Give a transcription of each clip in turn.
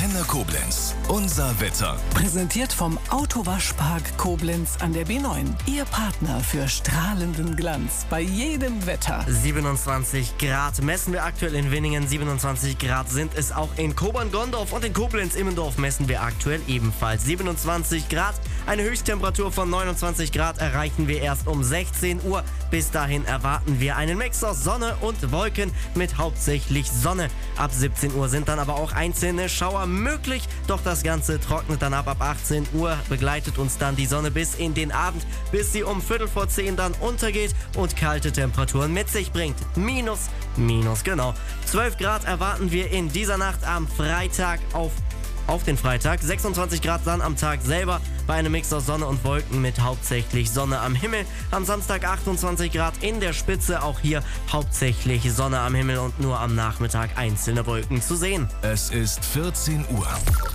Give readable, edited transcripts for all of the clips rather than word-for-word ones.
Antenne Koblenz. Unser Wetter. Präsentiert vom Autowaschpark Koblenz an der B9. Ihr Partner für strahlenden Glanz bei jedem Wetter. 27 Grad messen wir aktuell in Winningen. 27 Grad sind es auch in Kobern-Gondorf und in Koblenz-Immendorf messen wir aktuell ebenfalls 27 Grad. Eine Höchsttemperatur von 29 Grad erreichen wir erst um 16 Uhr. Bis dahin erwarten wir einen Mix aus Sonne und Wolken mit hauptsächlich Sonne. Ab 17 Uhr sind dann aber auch einzelne Schauer möglich. Doch das Ganze trocknet dann ab. Ab 18 Uhr begleitet uns dann die Sonne bis in den Abend, bis sie um 9:45 dann untergeht und kalte Temperaturen mit sich bringt. Minus, genau. 12 Grad erwarten wir in dieser Nacht am Freitag auf den Freitag. 26 Grad dann am Tag selber bei einem Mix aus Sonne und Wolken mit hauptsächlich Sonne am Himmel. Am Samstag 28 Grad in der Spitze, auch hier hauptsächlich Sonne am Himmel und nur am Nachmittag einzelne Wolken zu sehen. Es ist 14 Uhr.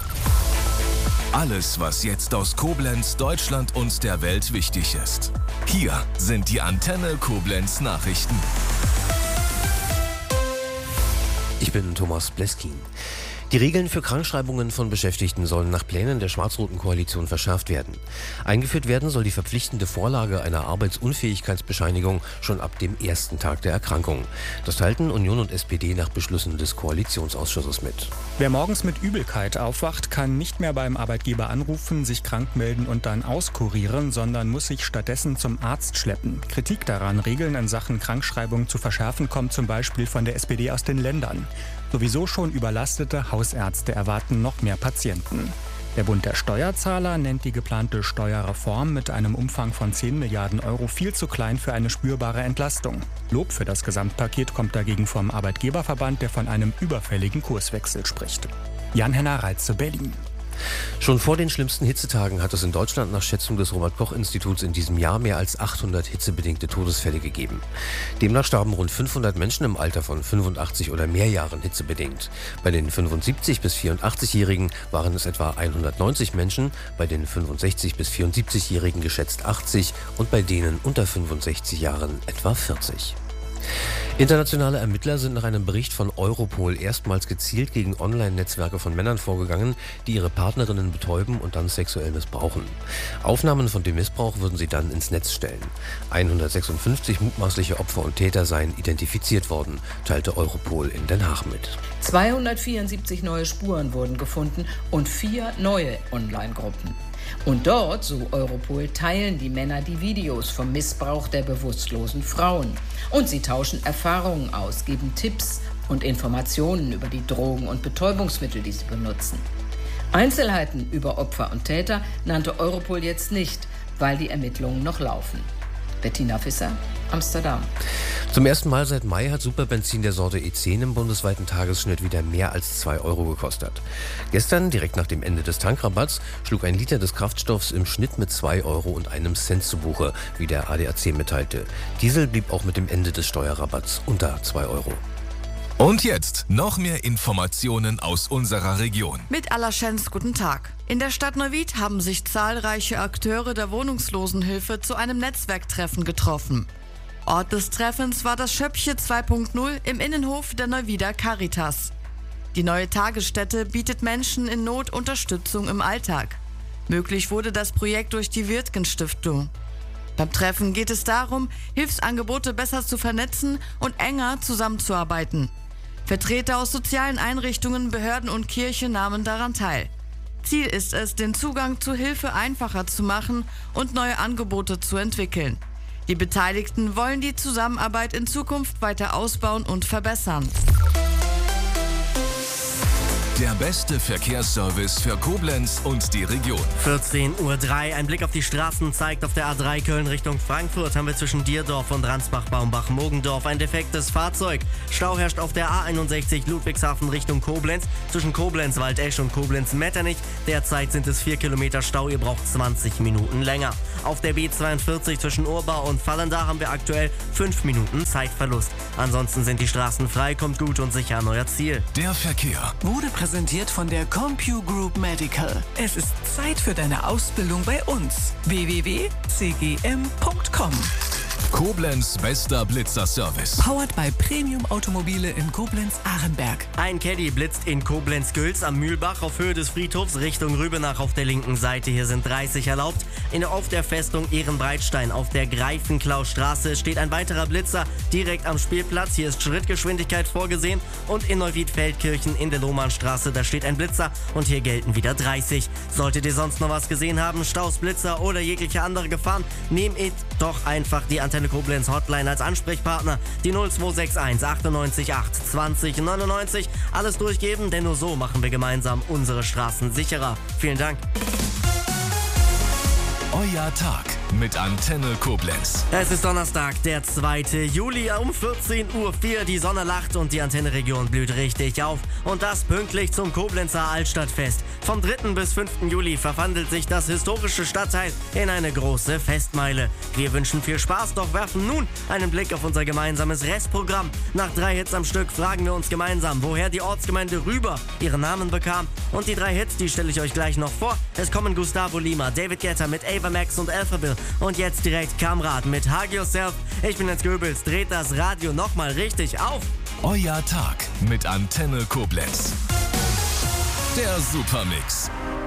Alles, was jetzt aus Koblenz, Deutschland und der Welt wichtig ist. Hier sind die Antenne Koblenz Nachrichten. Ich bin Thomas Bleskin. Die Regeln für Krankschreibungen von Beschäftigten sollen nach Plänen der schwarz-roten Koalition verschärft werden. Eingeführt werden soll die verpflichtende Vorlage einer Arbeitsunfähigkeitsbescheinigung schon ab dem ersten Tag der Erkrankung. Das teilten Union und SPD nach Beschlüssen des Koalitionsausschusses mit. Wer morgens mit Übelkeit aufwacht, kann nicht mehr beim Arbeitgeber anrufen, sich krank melden und dann auskurieren, sondern muss sich stattdessen zum Arzt schleppen. Kritik daran, Regeln in Sachen Krankschreibung zu verschärfen, kommt zum Beispiel von der SPD aus den Ländern. Sowieso schon überlastete Hausärzte erwarten noch mehr Patienten. Der Bund der Steuerzahler nennt die geplante Steuerreform mit einem Umfang von 10 Milliarden Euro viel zu klein für eine spürbare Entlastung. Lob für das Gesamtpaket kommt dagegen vom Arbeitgeberverband, der von einem überfälligen Kurswechsel spricht. Jan-Henner Reitze, Berlin. Schon vor den schlimmsten Hitzetagen hat es in Deutschland nach Schätzung des Robert-Koch-Instituts in diesem Jahr mehr als 800 hitzebedingte Todesfälle gegeben. Demnach starben rund 500 Menschen im Alter von 85 oder mehr Jahren hitzebedingt. Bei den 75- bis 84-Jährigen waren es etwa 190 Menschen, bei den 65- bis 74-Jährigen geschätzt 80 und bei denen unter 65 Jahren etwa 40. Internationale Ermittler sind nach einem Bericht von Europol erstmals gezielt gegen Online-Netzwerke von Männern vorgegangen, die ihre Partnerinnen betäuben und dann sexuell missbrauchen. Aufnahmen von dem Missbrauch würden sie dann ins Netz stellen. 156 mutmaßliche Opfer und Täter seien identifiziert worden, teilte Europol in Den Haag mit. 274 neue Spuren wurden gefunden und 4 neue Online-Gruppen. Und dort, so Europol, teilen die Männer die Videos vom Missbrauch der bewusstlosen Frauen. Und sie tauschen Erfahrungen aus, geben Tipps und Informationen über die Drogen und Betäubungsmittel, die sie benutzen. Einzelheiten über Opfer und Täter nannte Europol jetzt nicht, weil die Ermittlungen noch laufen. Bettina Visser, Amsterdam. Zum ersten Mal seit Mai hat Superbenzin der Sorte E10 im bundesweiten Tagesschnitt wieder mehr als 2 Euro gekostet. Gestern, direkt nach dem Ende des Tankrabatts, schlug ein Liter des Kraftstoffs im Schnitt mit 2 Euro und einem Cent zu Buche, wie der ADAC mitteilte. Diesel blieb auch mit dem Ende des Steuerrabatts unter 2 Euro. Und jetzt noch mehr Informationen aus unserer Region. Mit Alaschens, guten Tag. In der Stadt Neuwied haben sich zahlreiche Akteure der Wohnungslosenhilfe zu einem Netzwerktreffen getroffen. Ort des Treffens war das Schöppche 2.0 im Innenhof der Neuwieder Caritas. Die neue Tagesstätte bietet Menschen in Not Unterstützung im Alltag. Möglich wurde das Projekt durch die Wirtgen-Stiftung. Beim Treffen geht es darum, Hilfsangebote besser zu vernetzen und enger zusammenzuarbeiten. Vertreter aus sozialen Einrichtungen, Behörden und Kirche nahmen daran teil. Ziel ist es, den Zugang zu Hilfe einfacher zu machen und neue Angebote zu entwickeln. Die Beteiligten wollen die Zusammenarbeit in Zukunft weiter ausbauen und verbessern. Der beste Verkehrsservice für Koblenz und die Region. 14:03 Uhr. Ein Blick auf die Straßen zeigt, auf der A3 Köln Richtung Frankfurt haben wir zwischen Dierdorf und Ransbach-Baumbach-Mogendorf ein defektes Fahrzeug. Stau herrscht auf der A61 Ludwigshafen Richtung Koblenz, zwischen Koblenz-Waldesch und Koblenz-Metternich. Derzeit sind es 4 Kilometer Stau, ihr braucht 20 Minuten länger. Auf der B42 zwischen Urbau und Vallendar haben wir aktuell 5 Minuten Zeitverlust. Ansonsten sind die Straßen frei, kommt gut und sicher an euer Ziel. Der Verkehr Wurde präsentiert von der CompuGroup Medical. Es ist Zeit für deine Ausbildung bei uns. www.cgm.com Koblenz bester Blitzerservice. Powered by Premium Automobile in Koblenz-Ahrenberg. Ein Caddy blitzt in Koblenz-Gülz am Mühlbach auf Höhe des Friedhofs Richtung Rübenach auf der linken Seite. Hier sind 30 erlaubt. Auf der Festung Ehrenbreitstein auf der Greifenklaustraße steht ein weiterer Blitzer direkt am Spielplatz. Hier ist Schrittgeschwindigkeit vorgesehen. Und in Neuwied-Feldkirchen in der Lohmannstraße, da steht ein Blitzer und hier gelten wieder 30. Solltet ihr sonst noch was gesehen haben, Staus, Blitzer oder jegliche andere Gefahren, nehmt doch einfach die Antenne Koblenz Hotline als Ansprechpartner. Die 0261 98 8 20 99. Alles durchgeben, denn nur so machen wir gemeinsam unsere Straßen sicherer. Vielen Dank. Euer Tag mit Antenne Koblenz. Es ist Donnerstag, der 2. Juli um 14:04 Uhr. Die Sonne lacht und die Antennenregion blüht richtig auf. Und das pünktlich zum Koblenzer Altstadtfest. Vom 3. bis 5. Juli verwandelt sich das historische Stadtteil in eine große Festmeile. Wir wünschen viel Spaß, doch werfen nun einen Blick auf unser gemeinsames Restprogramm. Nach 3 Hits am Stück fragen wir uns gemeinsam, woher die Ortsgemeinde Rüber ihren Namen bekam. Und die 3 Hits, die stelle ich euch gleich noch vor. Es kommen Gustavo Lima, David Guetta mit Ava Max und Alphaville. Und jetzt direkt Kamrat mit Hug Yourself. Ich bin Jens Goebbels, dreht das Radio nochmal richtig auf. Euer Tag mit Antenne Koblenz. Der Supermix.